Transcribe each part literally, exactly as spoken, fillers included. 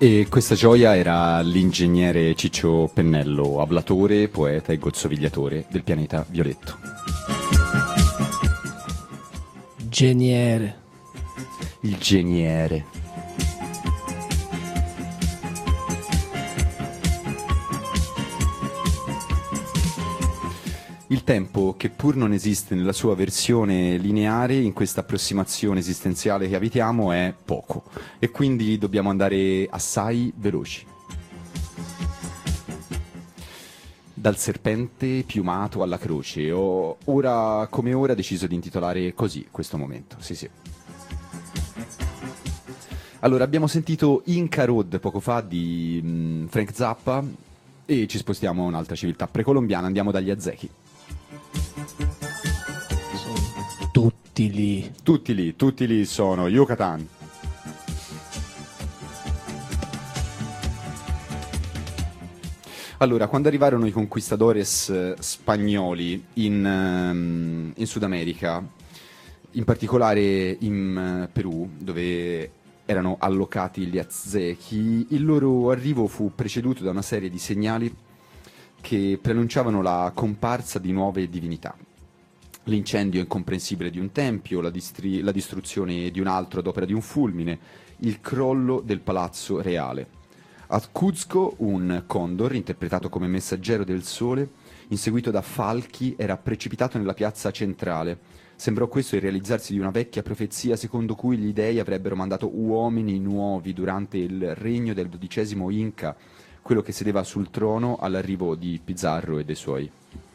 E questa gioia era l'ingegnere Ciccio Pennello, ablatore, poeta e gozzovigliatore del pianeta violetto. Geniere. Il geniere. Il tempo, che pur non esiste nella sua versione lineare, in questa approssimazione esistenziale che abitiamo, è poco. E quindi dobbiamo andare assai veloci. Dal serpente piumato alla croce. Ho ora come ora deciso di intitolare così questo momento. Sì, sì. Allora, abbiamo sentito Inca Road poco fa di mh, Frank Zappa e ci spostiamo a un'altra civiltà precolombiana, andiamo dagli Aztechi. Tutti lì. Tutti lì, tutti lì sono Yucatan. Allora, quando arrivarono i conquistadores eh, spagnoli in, ehm, in Sud America, in particolare in eh, Perù, dove erano allocati gli Aztechi, il loro arrivo fu preceduto da una serie di segnali che preannunciavano la comparsa di nuove divinità. L'incendio incomprensibile di un tempio, la, distri- la distruzione di un altro ad opera di un fulmine, il crollo del palazzo reale. A Cuzco un condor, interpretato come messaggero del sole, inseguito da falchi, era precipitato nella piazza centrale. Sembrò questo il realizzarsi di una vecchia profezia secondo cui gli dei avrebbero mandato uomini nuovi durante il regno del dodicesimo Inca, quello che sedeva sul trono all'arrivo di Pizarro e dei suoi.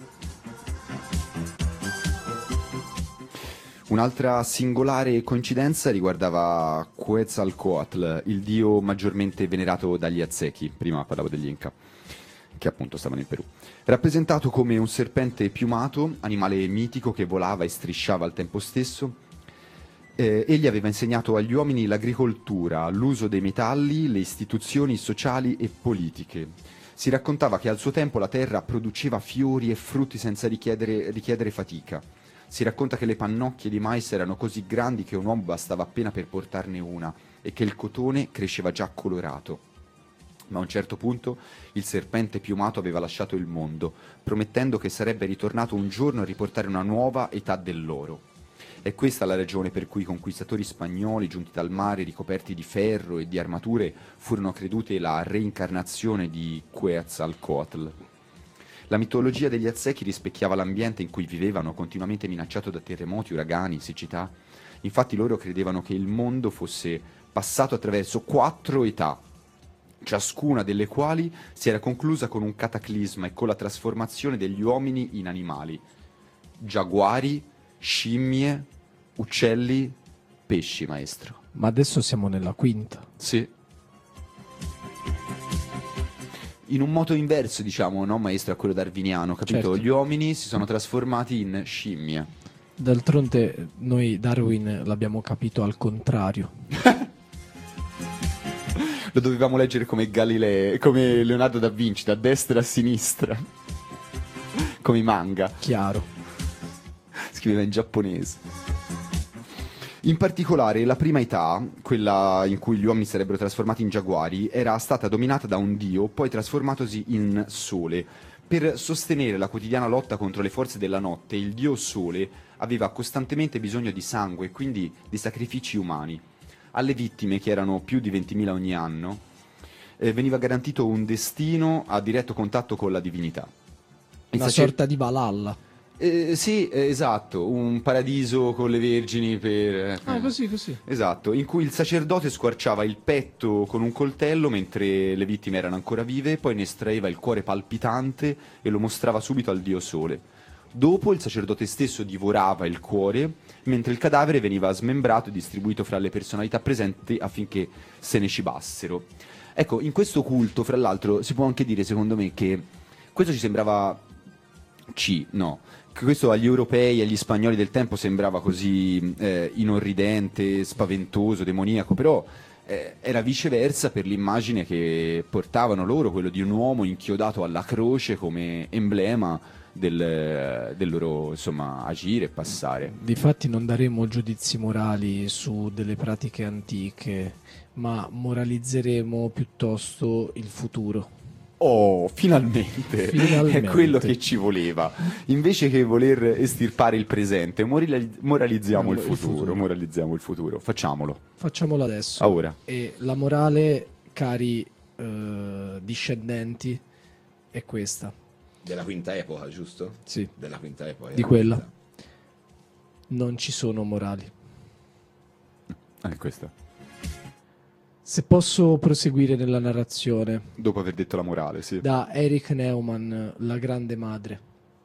Un'altra singolare coincidenza riguardava Quetzalcoatl, il dio maggiormente venerato dagli Aztechi, prima parlavo degli Inca, che appunto stavano in Perù. Rappresentato come un serpente piumato, animale mitico che volava e strisciava al tempo stesso, eh, egli aveva insegnato agli uomini l'agricoltura, l'uso dei metalli, le istituzioni sociali e politiche. Si raccontava che al suo tempo la terra produceva fiori e frutti senza richiedere, richiedere fatica. Si racconta che le pannocchie di mais erano così grandi che un uomo bastava appena per portarne una e che il cotone cresceva già colorato. Ma a un certo punto il serpente piumato aveva lasciato il mondo, promettendo che sarebbe ritornato un giorno a riportare una nuova età dell'oro. È questa la ragione per cui i conquistatori spagnoli, giunti dal mare ricoperti di ferro e di armature, furono credute la reincarnazione di Quetzalcoatl. La mitologia degli Aztechi rispecchiava l'ambiente in cui vivevano, continuamente minacciato da terremoti, uragani, siccità. Infatti loro credevano che il mondo fosse passato attraverso quattro età, ciascuna delle quali si era conclusa con un cataclisma e con la trasformazione degli uomini in animali. Giaguari, scimmie, uccelli, pesci, maestro. Ma adesso siamo nella quinta. Sì. In un moto inverso, diciamo, no, maestro, a quello darwiniano, capito? Certo. Gli uomini si sono trasformati in scimmie. D'altronde noi Darwin l'abbiamo capito al contrario. Lo dovevamo leggere come Galileo, come Leonardo da Vinci, da destra a sinistra. Come i manga. Chiaro. Scriveva in giapponese. In particolare la prima età, quella in cui gli uomini sarebbero trasformati in giaguari, era stata dominata da un dio, poi trasformatosi in sole. Per sostenere la quotidiana lotta contro le forze della notte, il dio sole aveva costantemente bisogno di sangue e quindi di sacrifici umani. Alle vittime, che erano più di ventimila ogni anno, eh, veniva garantito un destino a diretto contatto con la divinità. Il Una sacer- sorta di Valhalla. Eh, sì, eh, esatto, un paradiso con le vergini per... eh, Ah, così, così. Esatto, in cui il sacerdote squarciava il petto con un coltello mentre le vittime erano ancora vive, poi ne estraeva il cuore palpitante e lo mostrava subito al dio sole. Dopo il sacerdote stesso divorava il cuore, mentre il cadavere veniva smembrato e distribuito fra le personalità presenti affinché se ne cibassero. Ecco, in questo culto, fra l'altro, si può anche dire, secondo me, che questo ci sembrava... C, no. Questo agli europei e agli spagnoli del tempo sembrava così eh, inorridente, spaventoso, demoniaco, però eh, era viceversa per l'immagine che portavano loro, quello di un uomo inchiodato alla croce come emblema del, del loro insomma agire e passare. Difatti non daremo giudizi morali su delle pratiche antiche, ma moralizzeremo piuttosto il futuro. Oh, finalmente, Finalmente. È quello che ci voleva. Invece che voler estirpare il presente, morali- moralizziamo il Il futuro, futuro. moralizziamo il futuro. Facciamolo. Facciamolo adesso. Ah, ora. E la morale, cari eh, discendenti, è questa. Della quinta epoca, giusto? Sì, Della quinta epoca. di quella. Non ci sono morali. Eh, questa. Se posso proseguire nella narrazione, Dopo aver detto la morale, sì. da Erich Neumann, La grande madre.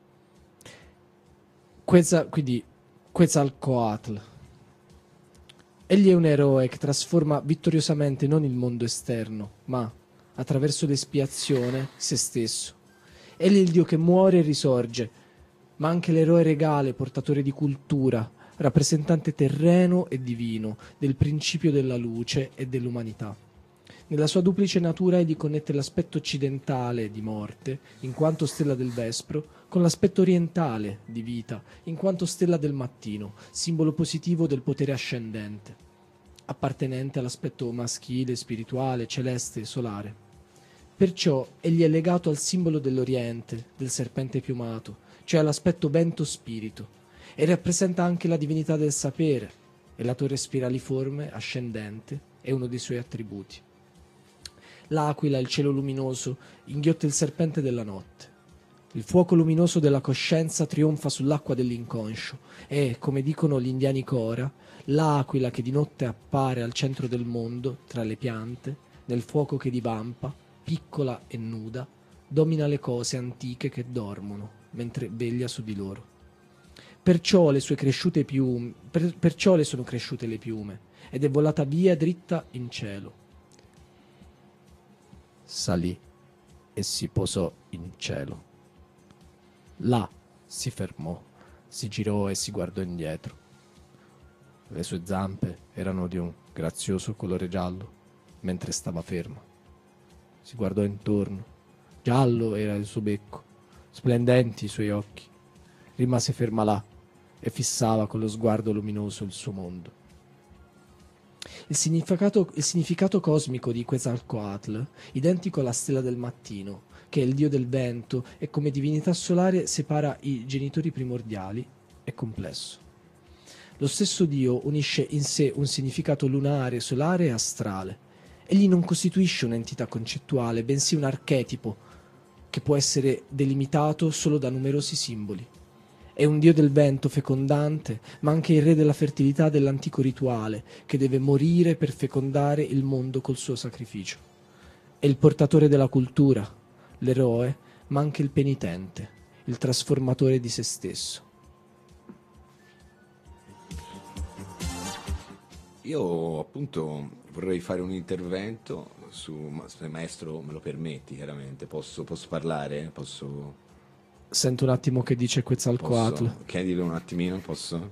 Quetzal- quindi Quetzalcoatl. Egli è un eroe che trasforma vittoriosamente non il mondo esterno, ma, attraverso l'espiazione, se stesso. Egli è il Dio che muore e risorge, ma anche l'eroe regale, portatore di cultura, rappresentante terreno e divino del principio della luce e dell'umanità. Nella sua duplice natura egli connette l'aspetto occidentale di morte, in quanto stella del vespro, con l'aspetto orientale di vita, in quanto stella del mattino, simbolo positivo del potere ascendente, appartenente all'aspetto maschile, spirituale, celeste e solare. Perciò egli è legato al simbolo dell'Oriente, del serpente piumato, cioè all'aspetto vento-spirito, e rappresenta anche la divinità del sapere, e la torre spiraliforme, ascendente, è uno dei suoi attributi. L'aquila, il cielo luminoso, inghiotte il serpente della notte. Il fuoco luminoso della coscienza trionfa sull'acqua dell'inconscio e, come dicono gli indiani Cora, l'aquila che di notte appare al centro del mondo, tra le piante, nel fuoco che divampa, piccola e nuda, domina le cose antiche che dormono, mentre veglia su di loro. Perciò le sue cresciute piume, per, perciò le sono cresciute le piume, ed è volata via dritta in cielo. Salì e si posò in cielo. Là si fermò, si girò e si guardò indietro. Le sue zampe erano di un grazioso colore giallo, mentre stava ferma. Si guardò intorno. Giallo era il suo becco, splendenti i suoi occhi. Rimase ferma là e fissava con lo sguardo luminoso il suo mondo. Il significato, il significato cosmico di Quetzalcoatl, identico alla stella del mattino, che è il dio del vento e come divinità solare separa i genitori primordiali, è complesso. Lo stesso dio unisce in sé un significato lunare, solare e astrale. Egli non costituisce un'entità concettuale, bensì un archetipo che può essere delimitato solo da numerosi simboli. È un dio del vento fecondante, ma anche il re della fertilità dell'antico rituale, che deve morire per fecondare il mondo col suo sacrificio. È il portatore della cultura, l'eroe, ma anche il penitente, il trasformatore di se stesso. Io appunto vorrei fare un intervento su, ma- se maestro me lo permetti, chiaramente, posso, posso parlare? Posso, Sento un attimo che dice Quetzalcoatl. posso chiedere un attimino, posso?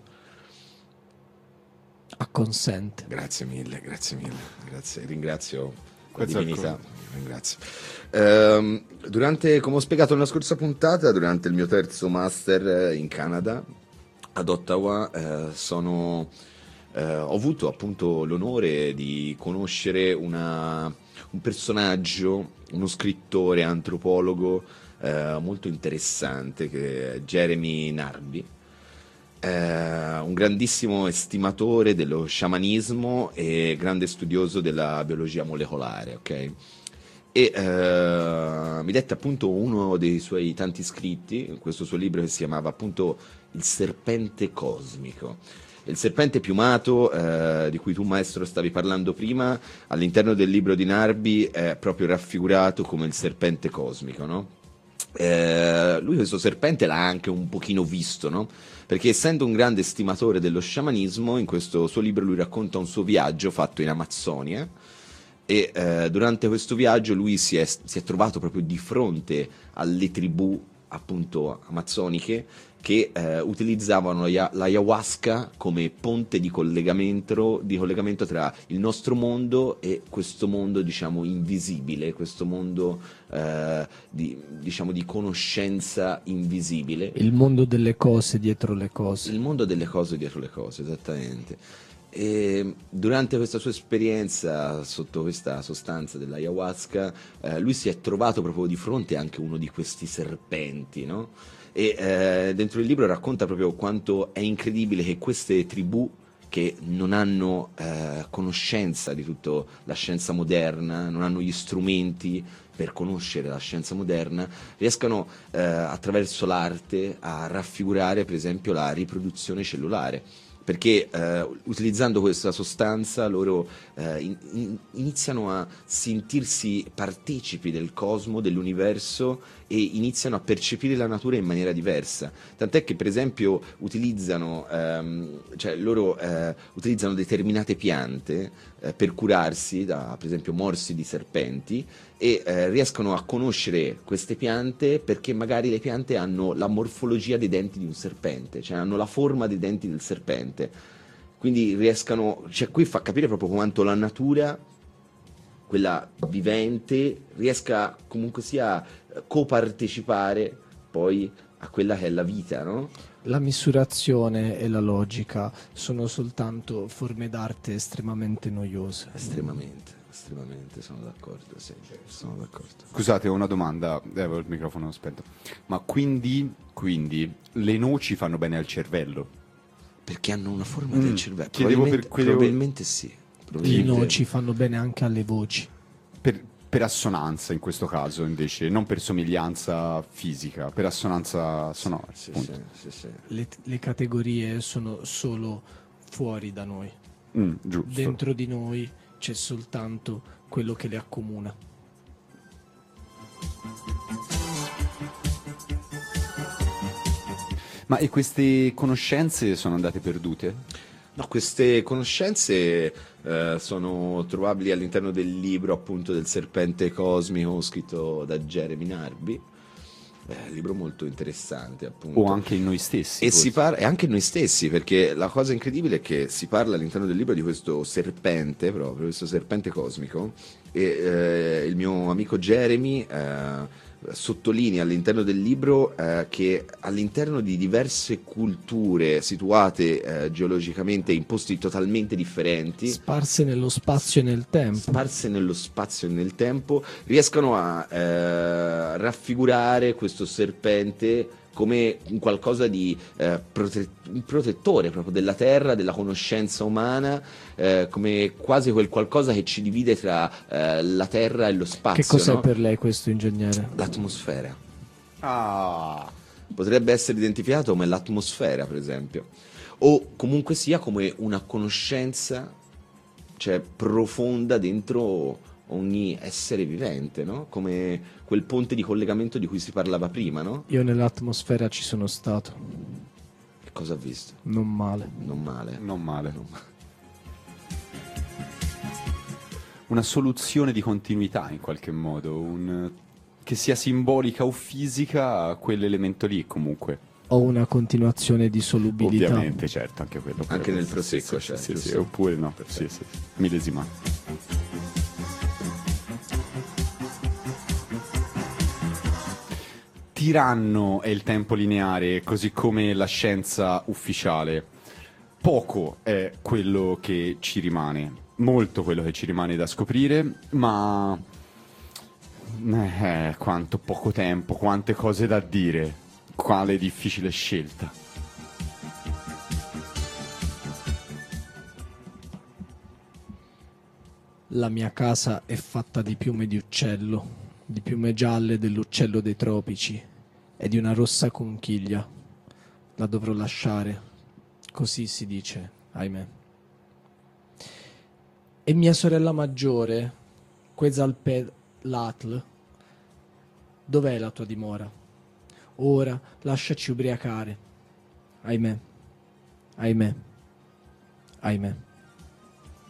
Acconsente. Grazie mille, grazie mille, grazie, ringrazio la Quetzalcoatl. divinità, ringrazio. Ehm, durante, come ho spiegato nella scorsa puntata, durante il mio terzo master eh, in Canada, ad Ottawa, eh, sono, eh, ho avuto appunto l'onore di conoscere una, un personaggio, uno scrittore, antropologo eh, molto interessante, che è Jeremy Narby. Eh, un grandissimo estimatore dello sciamanismo e grande studioso della biologia molecolare, ok? E eh, mi dette appunto uno dei suoi tanti scritti, questo suo libro che si chiamava appunto Il serpente cosmico. Il serpente piumato, eh, di cui tu maestro stavi parlando prima, all'interno del libro di Narby è proprio raffigurato come il serpente cosmico, no? Eh, lui questo serpente l'ha anche un pochino visto, no? Perché essendo un grande estimatore dello sciamanismo, in questo suo libro lui racconta un suo viaggio fatto in Amazzonia e eh, durante questo viaggio lui si è, si è trovato proprio di fronte alle tribù appunto amazzoniche che eh, utilizzavano la- l'ayahuasca come ponte di collegamento, di collegamento tra il nostro mondo e questo mondo, diciamo, invisibile, questo mondo eh, di, diciamo, di conoscenza invisibile. Il mondo delle cose dietro le cose. Il mondo delle cose dietro le cose, esattamente. E durante questa sua esperienza sotto questa sostanza dell'ayahuasca, eh, lui si è trovato proprio di fronte anche a uno di questi serpenti, no? E eh, dentro il libro racconta proprio quanto è incredibile che queste tribù che non hanno eh, conoscenza di tutta la scienza moderna, non hanno gli strumenti per conoscere la scienza moderna, riescano eh, attraverso l'arte a raffigurare per esempio la riproduzione cellulare. Perché eh, utilizzando questa sostanza loro eh, in- in- iniziano a sentirsi partecipi del cosmo, dell'universo, e iniziano a percepire la natura in maniera diversa. Tant'è che per esempio utilizzano, ehm, cioè loro eh, utilizzano determinate piante eh, per curarsi da per esempio morsi di serpenti, e eh, riescono a conoscere queste piante perché magari le piante hanno la morfologia dei denti di un serpente, cioè hanno la forma dei denti del serpente. Quindi riescano, cioè qui fa capire proprio quanto la natura, quella vivente, riesca comunque sia a copartecipare poi a quella che è la vita, no? La misurazione e la logica sono soltanto forme d'arte estremamente noiose. Estremamente, estremamente, sono d'accordo, sì, sono d'accordo. Scusate, ho una domanda, eh, avevo il microfono spento. Ma quindi, quindi le noci fanno bene al cervello? Perché hanno una forma Mm, del cervello, chiedevo probabilmente, per quello- probabilmente sì. I Probabilmente- noci fanno bene anche alle voci. Per, per assonanza in questo caso invece, non per somiglianza fisica, per assonanza sonora. Sì, appunto. sì, sì, sì. Le, le categorie sono solo fuori da noi. Mm, giusto. Dentro di noi c'è soltanto quello che le accomuna. Ma e queste conoscenze sono andate perdute? No, queste conoscenze eh, sono trovabili all'interno del libro appunto del serpente cosmico scritto da Jeremy Narby. È un libro molto interessante, appunto. O anche in noi stessi? E forse? si parla, e anche noi stessi, perché la cosa incredibile è che si parla all'interno del libro di questo serpente, proprio questo serpente cosmico, e eh, il mio amico Jeremy eh, sottolinea all'interno del libro eh, che all'interno di diverse culture situate eh, geologicamente in posti totalmente differenti, Sparse nello spazio e nel tempo. sparse nello spazio e nel tempo, riescano a eh, raffigurare questo serpente come un qualcosa di eh, prote- un protettore proprio della terra, della conoscenza umana, eh, come quasi quel qualcosa che ci divide tra eh, la terra e lo spazio. Che cos'è no? per lei questo ingegnere? L'atmosfera. Ah, Potrebbe essere identificato come l'atmosfera, per esempio, o comunque sia come una conoscenza, cioè profonda dentro ogni essere vivente, no? Come quel ponte di collegamento di cui si parlava prima, no? Io nell'atmosfera ci sono stato. Che cosa ha visto? Non male. Non male. non male. Non male. Una soluzione di continuità in qualche modo, un- che sia simbolica o fisica a quell'elemento lì comunque. Ho una continuazione di solubilità. Ovviamente, certo, anche quello. Anche quello- nel sì, prosecco, sì, cioè, sì, sì, giusto? sì, oppure no, sì, sì, sì, millesima. Tiranno è il tempo lineare, così come la scienza ufficiale. Poco è quello che ci rimane, molto quello che ci rimane da scoprire, ma eh, quanto poco tempo, quante cose da dire, quale difficile scelta. La mia casa è fatta di piume di uccello, di piume gialle dell'uccello dei tropici e di una rossa conchiglia. La dovrò lasciare, così si dice, ahimè. E mia sorella maggiore, Quetzalcoatl, dov'è la tua dimora? Ora lasciaci ubriacare. Ahimè, ahimè, ahimè.